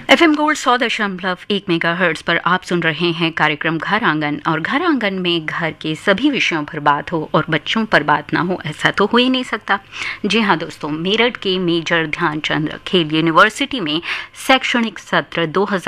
FM gold 100.1 megahertz पर आप सुन रहे हैं कार्यक्रम घर आंगन। और घर आंगन में घर के सभी विषयों पर बात हो और बच्चों पर बात ना हो, ऐसा तो हो ही नहीं सकता। जी हाँ दोस्तों, मेरठ के मेजर ध्यानचंद खेल यूनिवर्सिटी में शैक्षणिक सत्र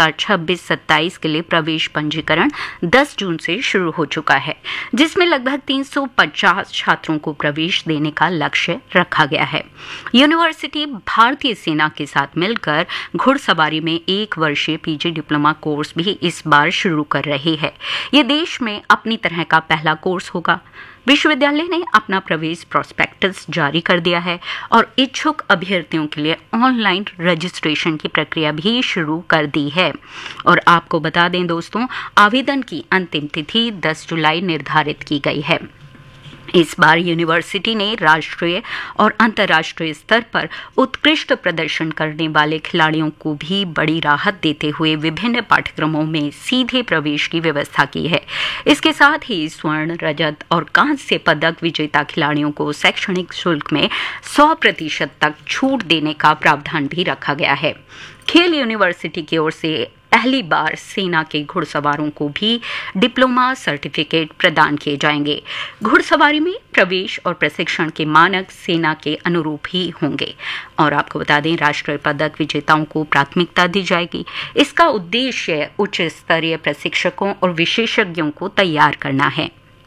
2026-27 के लिए प्रवेश पंजीकरण 10 जून से शुरू हो चुका है, जिसमें लगभग 350 छात्रों को प्रवेश देने का लक्ष्य रखा गया है। यूनिवर्सिटी भारतीय सेना के साथ मिलकर घुड़सवारी में 1 वर्षीय पीजी डिप्लोमा कोर्स भी इस बार शुरू कर रही है। ये देश में अपनी तरह का पहला कोर्स होगा। विश्वविद्यालय ने अपना प्रवेश प्रोस्पेक्टस जारी कर दिया है और इच्छुक अभ्यर्थियों के लिए ऑनलाइन रजिस्ट्रेशन की प्रक्रिया भी शुरू कर दी है। और आपको बता दें दोस्तों, आवेदन की अंतिम तिथि 10 जुलाई निर्धारित की गई है। इस बार यूनिवर्सिटी ने राष्ट्रीय और अंतर्राष्ट्रीय स्तर पर उत्कृष्ट प्रदर्शन करने वाले खिलाड़ियों को भी बड़ी राहत देते हुए विभिन्न पाठ्यक्रमों में सीधे प्रवेश की व्यवस्था की है। इसके साथ ही स्वर्ण, रजत और कांस्य पदक विजेता खिलाड़ियों को शैक्षणिक शुल्क में 100% तक छूट देने का प्रावधान भी रखा गया है। खेल यूनिवर्सिटी की ओर से पहली बार सेना के घुड़सवारों को भी डिप्लोमा सर्टिफिकेट प्रदान किए जाएंगे। घुड़सवारी में प्रवेश और प्रशिक्षण के मानक सेना के अनुरूप ही होंगे। और आपको बता दें, राष्ट्रीय पदक विजेताओं को प्राथमिकता दी जाएगी। इसका उद्देश्य उच्च स्तरीय प्रशिक्षकों और विशेषज्ञों को तैयार करना है।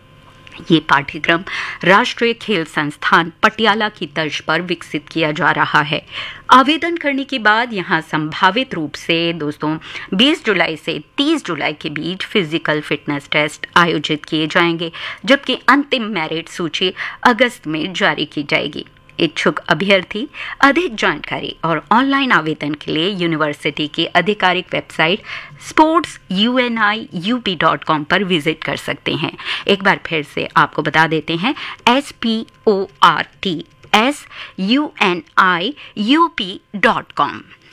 ये पाठ्यक्रम राष्ट्रीय खेल संस्थान पटियाला की तर्ज पर विकसित किया जा रहा है। आवेदन करने के बाद यहां संभावित रूप से दोस्तों 20 जुलाई से 30 जुलाई के बीच फिजिकल फिटनेस टेस्ट आयोजित किए जाएंगे, जबकि अंतिम मेरिट सूची अगस्त में जारी की जाएगी। इच्छुक अभ्यर्थी अधिक जानकारी और ऑनलाइन आवेदन के लिए यूनिवर्सिटी की आधिकारिक वेबसाइट sportsuniup.com पर विजिट कर सकते हैं। एक बार फिर से आपको बता देते हैं, sportsuniup.com।